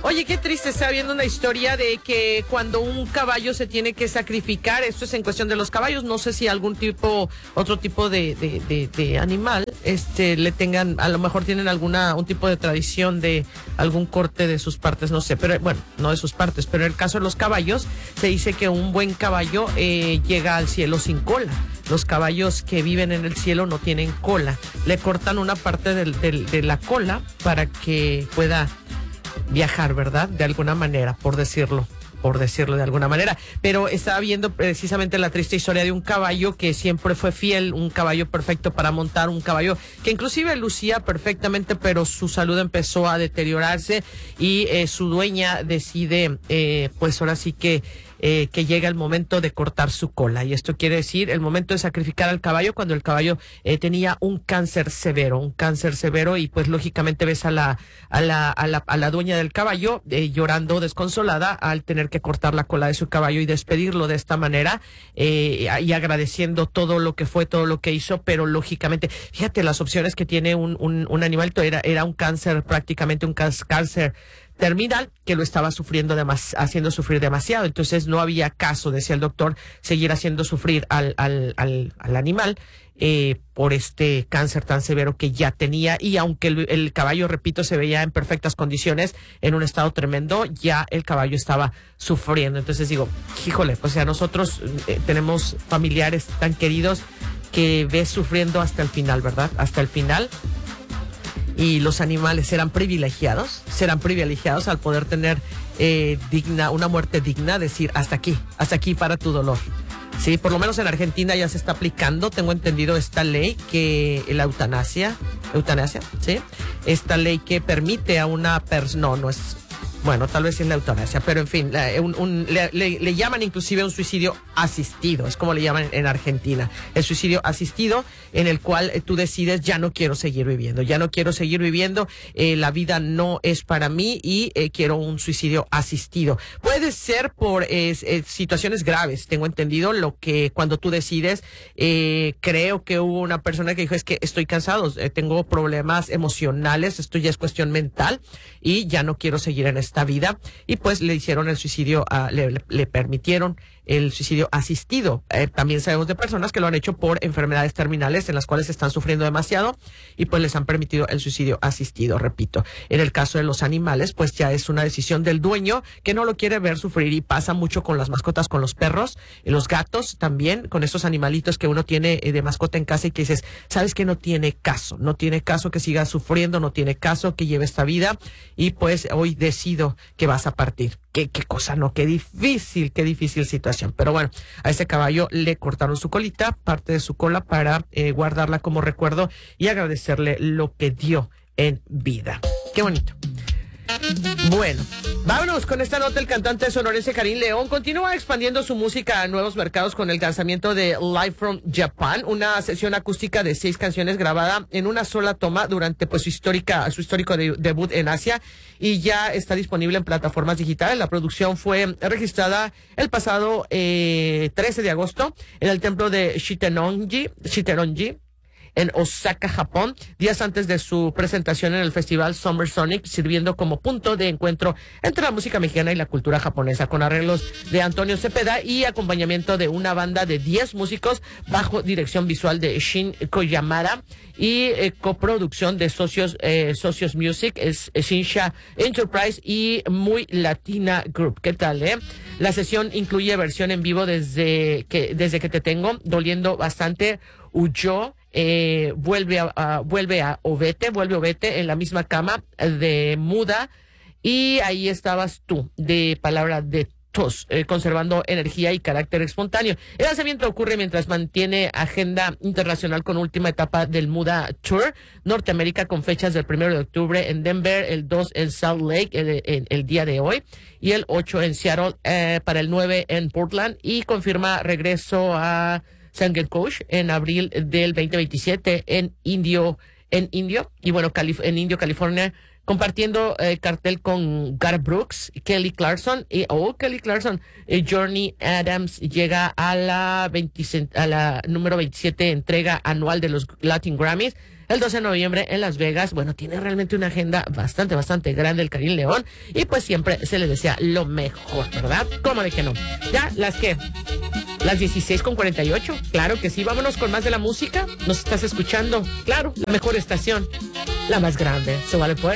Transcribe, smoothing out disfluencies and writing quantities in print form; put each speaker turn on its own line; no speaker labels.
Oye, qué triste, está viendo una historia de que cuando un caballo se tiene que sacrificar, esto es en cuestión de los caballos, no sé si otro tipo de animal, le tengan, a lo mejor tienen un tipo de tradición de algún corte de sus partes, no sé, pero bueno, no de sus partes, pero en el caso de los caballos, se dice que un buen caballo llega al cielo sin cola. Los caballos que viven en el cielo no tienen cola, le cortan una parte de la cola para que pueda viajar, ¿verdad? De alguna manera, por decirlo de alguna manera. Pero estaba viendo precisamente la triste historia de un caballo que siempre fue fiel, un caballo perfecto para montar, un caballo que inclusive lucía perfectamente, pero su salud empezó a deteriorarse y su dueña decide, pues ahora sí que llega el momento de cortar su cola. Y esto quiere decir el momento de sacrificar al caballo cuando el caballo tenía un cáncer severo, y pues lógicamente ves a la dueña del caballo llorando desconsolada al tener que cortar la cola de su caballo y despedirlo de esta manera, y agradeciendo todo lo que fue, todo lo que hizo, pero lógicamente, fíjate las opciones que tiene un animal. Era un cáncer, prácticamente un cáncer terminal, que lo estaba haciendo sufrir demasiado. Entonces no había caso, decía el doctor, seguir haciendo sufrir al animal por este cáncer tan severo que ya tenía. Y aunque el caballo, repito, se veía en perfectas condiciones, en un estado tremendo, ya el caballo estaba sufriendo. Entonces digo, híjole, o sea, nosotros tenemos familiares tan queridos que ves sufriendo hasta el final, ¿verdad? Hasta el final. Y los animales serán privilegiados al poder tener una muerte digna, decir hasta aquí para tu dolor. Sí, por lo menos en Argentina ya se está aplicando, tengo entendido, esta ley que la eutanasia, sí, esta ley que permite a una persona, no es, bueno, tal vez es la eutanasia, pero en fin, le llaman inclusive un suicidio asistido, es como le llaman en Argentina, el suicidio asistido, en el cual tú decides, ya no quiero seguir viviendo, la vida no es para mí y quiero un suicidio asistido. Puede ser por situaciones graves, tengo entendido, lo que cuando tú decides, creo que hubo una persona que dijo, es que estoy cansado, tengo problemas emocionales, esto ya es cuestión mental y ya no quiero seguir en esta vida, y pues le hicieron el suicidio, le permitieron el suicidio asistido. También sabemos de personas que lo han hecho por enfermedades terminales en las cuales están sufriendo demasiado y pues les han permitido el suicidio asistido, repito. En el caso de los animales, pues ya es una decisión del dueño que no lo quiere ver sufrir, y pasa mucho con las mascotas, con los perros, los gatos también, con esos animalitos que uno tiene de mascota en casa y que dices, sabes que no tiene caso que sigas sufriendo, no tiene caso que lleve esta vida, y pues hoy decido que vas a partir. Qué cosa, ¿no? Qué difícil situación. Pero bueno, a este caballo le cortaron su colita, parte de su cola, para guardarla como recuerdo y agradecerle lo que dio en vida. Qué bonito. Bueno, vámonos con esta nota. El cantante sonorense Karim León continúa expandiendo su música a nuevos mercados con el lanzamiento de Live from Japan, una sesión acústica de 6 canciones grabada en una sola toma durante pues su histórico debut en Asia, y ya está disponible en plataformas digitales. La producción fue registrada el pasado 13 de agosto en el templo de Shitenonji en Osaka, Japón, días antes de su presentación en el festival Summer Sonic, sirviendo como punto de encuentro entre la música mexicana y la cultura japonesa, con arreglos de Antonio Cepeda y acompañamiento de una banda de 10 músicos bajo dirección visual de Shin Koyamada y coproducción de Socios Music, es Shinsha Enterprise y Muy Latina Group. ¿Qué tal, La sesión incluye versión en vivo desde que te tengo, doliendo bastante, huyó, vuelve a Ovete en la misma cama de Muda, y ahí estabas tú, de palabra de tos, conservando energía y carácter espontáneo. El lanzamiento ocurre mientras mantiene agenda internacional con última etapa del Muda Tour Norteamérica, con fechas del 1 de octubre en Denver, el 2 en Salt Lake el día de hoy, y el 8 en Seattle, para el 9 en Portland, y confirma regreso a Sangre Coach en abril del 2027 en Indio, y bueno, en Indio, California, compartiendo cartel con Garth Brooks, Kelly Clarkson, Journey Adams llega a la número 27 entrega anual de los Latin Grammys. el 12 de noviembre en Las Vegas. Bueno, tiene realmente una agenda bastante grande el Karim León y pues siempre se le desea lo mejor, ¿verdad? ¿Cómo de que no? Ya, las 16:48, claro que sí. Vámonos con más de la música. Nos estás escuchando, claro, la mejor estación, la más grande. Se vale pues.